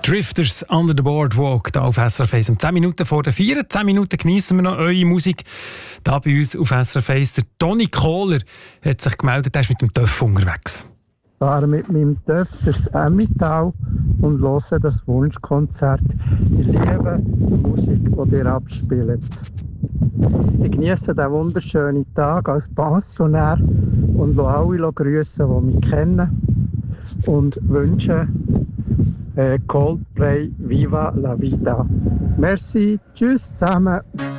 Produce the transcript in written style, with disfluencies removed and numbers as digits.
Drifters Under the Boardwalk hier auf SRF 1. 10 Minuten vor der 4. 10 Minuten geniessen wir noch eure Musik. Hier bei uns auf SRF 1. Der Toni Kohler hat sich gemeldet, er ist mit dem Töff unterwegs. Ich fahre mit meinem Töff durchs Emmental und höre das Wunschkonzert. Ich liebe die Musik, die ihr abspielt. Ich genieße diesen wunderschönen Tag als Pensionär und lasse alle grüßen, die mich kennen. Und wünsche Coldplay Viva la Vida. Merci, tschüss zusammen.